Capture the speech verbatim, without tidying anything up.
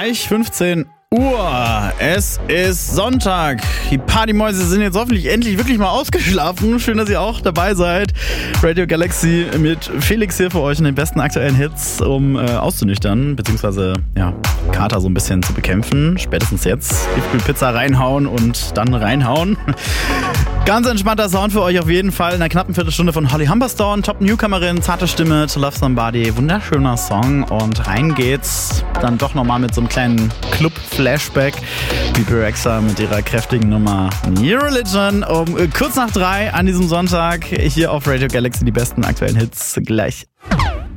Gleich fünfzehn Uhr. Es ist Sonntag. Die Partymäuse sind jetzt hoffentlich endlich wirklich mal ausgeschlafen. Schön, dass ihr auch dabei seid. Radio Galaxy mit Felix hier für euch und den besten aktuellen Hits, um äh, auszunüchtern, beziehungsweise ja, Kater so ein bisschen zu bekämpfen. Spätestens jetzt Pizza reinhauen und dann reinhauen. Ganz entspannter Sound für euch auf jeden Fall. In einer knappen Viertelstunde von Holly Humberstone. Top-Newcomerin, zarte Stimme, To Love Somebody. Wunderschöner Song. Und rein geht's dann doch nochmal mit so einem kleinen Club-Flashback. Bebe Rexha mit ihrer kräftigen Nummer New Religion. Um äh, kurz nach drei an diesem Sonntag hier auf Radio Galaxy die besten aktuellen Hits gleich